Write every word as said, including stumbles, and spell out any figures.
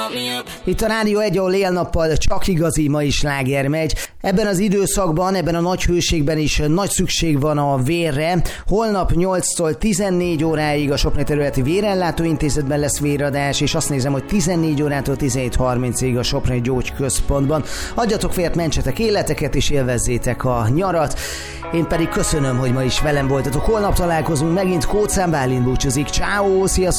Itt a Rádió egy, ahol éjjel-nappal csak igazi mai sláger megy. Ebben az időszakban, ebben a nagy hőségben is nagy szükség van a vérre. Holnap nyolctól tizennégy óráig a Sopron területi vérellátóintézetben lesz véradás, és azt nézem, hogy tizennégy órától tizenhét harmincig a Soproni Gyógyközpontban. Adjatok vért, mentsetek életeket, és élvezzétek a nyarat. Én pedig köszönöm, hogy ma is velem voltatok. Holnap találkozunk megint. Kócán Bálint búcsúzik. Ciao, sziasztok!